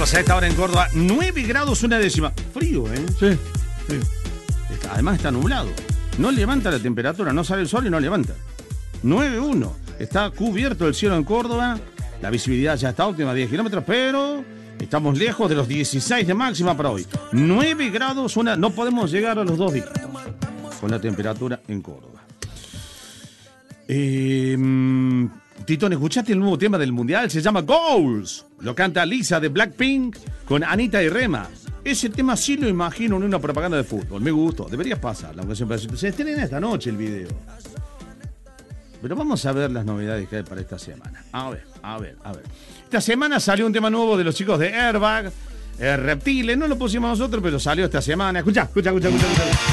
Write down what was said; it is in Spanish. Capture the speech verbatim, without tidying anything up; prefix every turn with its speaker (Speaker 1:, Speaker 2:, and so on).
Speaker 1: chicos, a esta hora en Córdoba, nueve grados una décima. Frío, ¿eh?
Speaker 2: Sí, sí.
Speaker 1: Está, además está nublado. No levanta la temperatura, no sale el sol y no levanta. nueve uno. Está cubierto el cielo en Córdoba. La visibilidad ya está óptima, diez kilómetros, pero estamos lejos de los dieciséis de máxima para hoy. nueve grados, una, no podemos llegar a los dos dígitos con la temperatura en Córdoba. Eh, Titón, ¿escuchaste el nuevo tema del Mundial? Se llama Goals. Lo canta Lisa de Blackpink con Anita y Rema. Ese tema sí lo imagino en una propaganda de fútbol. Me gustó. Deberías pasar. Aunque siempre se estrena esta noche el video. Pero vamos a ver las novedades que hay para esta semana. A ver, a ver, a ver. Esta semana salió un tema nuevo de los chicos de Airbag. Eh, Reptiles. No lo pusimos nosotros, pero salió esta semana. Escucha, escucha, escucha, escucha. escucha.